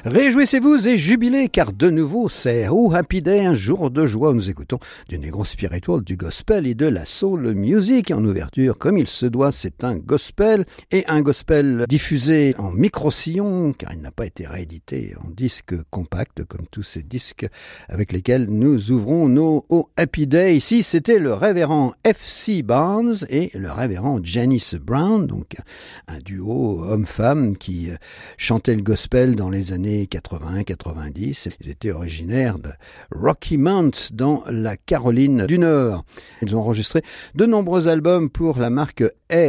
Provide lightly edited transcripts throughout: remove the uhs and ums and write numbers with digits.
Réjouissez-vous et jubilez, car de nouveau, c'est Oh Happy Day, un jour de joie où nous écoutons du Negro Spiritual, du gospel et de la soul music. En ouverture, comme il se doit, c'est un gospel, et un gospel diffusé en micro-sillon, car il n'a pas été réédité en disque compact, comme tous ces disques avec lesquels nous ouvrons nos Oh Happy Day. Ici, c'était le révérend F.C. Barnes et le révérend Janice Brown, donc un duo homme-femme qui chantait le gospel dans les années 80-90. Ils étaient originaires de Rocky Mount dans la Caroline du Nord. Ils ont enregistré de nombreux albums pour la marque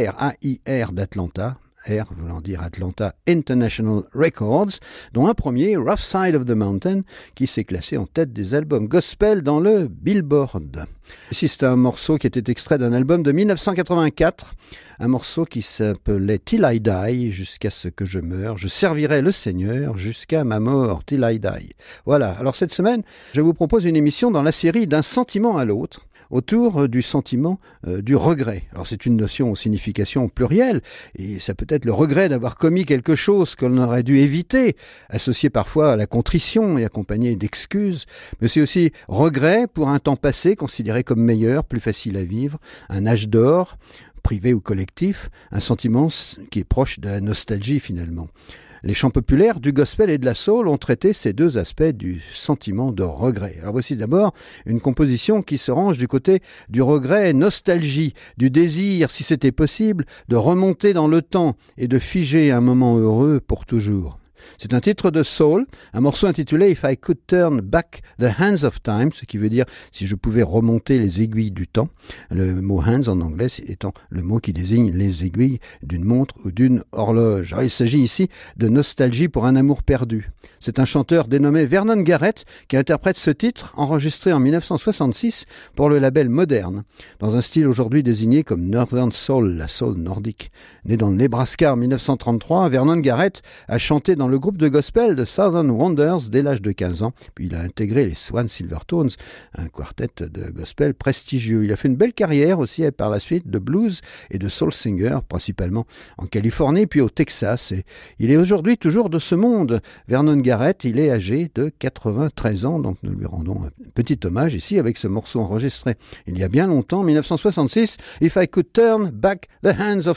AIR d'Atlanta. R voulant dire Atlanta International Records, dont un premier, Rough Side of the Mountain, qui s'est classé en tête des albums gospel dans le Billboard. Ici, c'est un morceau qui était extrait d'un album de 1984, un morceau qui s'appelait Till I Die, jusqu'à ce que je meure, je servirai le Seigneur jusqu'à ma mort, Till I Die. Voilà, alors cette semaine, je vous propose une émission dans la série D'un sentiment à l'autre, autour du sentiment du regret. Alors c'est une notion aux significations plurielles, et ça peut être le regret d'avoir commis quelque chose qu'on aurait dû éviter, associé parfois à la contrition et accompagné d'excuses, mais c'est aussi regret pour un temps passé considéré comme meilleur, plus facile à vivre, un âge d'or, privé ou collectif, un sentiment qui est proche de la nostalgie finalement. Les chants populaires du gospel et de la soul ont traité ces deux aspects du sentiment de regret. Alors voici d'abord une composition qui se range du côté du regret, nostalgie, du désir, si c'était possible, de remonter dans le temps et de figer un moment heureux pour toujours. C'est un titre de soul, un morceau intitulé If I Could Turn Back the Hands of Time, ce qui veut dire si je pouvais remonter les aiguilles du temps. Le mot hands en anglais étant le mot qui désigne les aiguilles d'une montre ou d'une horloge. Alors, il s'agit ici de nostalgie pour un amour perdu. C'est un chanteur dénommé Vernon Garrett qui interprète ce titre enregistré en 1966 pour le label Modern, dans un style aujourd'hui désigné comme Northern Soul, la soul nordique. Né dans le Nebraska en 1933, Vernon Garrett a chanté dans le groupe de gospel de Southern Wonders dès l'âge de 15 ans, puis il a intégré les Swan Silvertones, un quartet de gospel prestigieux. Il a fait une belle carrière aussi par la suite de blues et de soul singer, principalement en Californie puis au Texas. Et il est aujourd'hui toujours de ce monde. Vernon Garrett, il est âgé de 93 ans, donc nous lui rendons un petit hommage ici avec ce morceau enregistré il y a bien longtemps, 1966, If I Could Turn Back the Hands of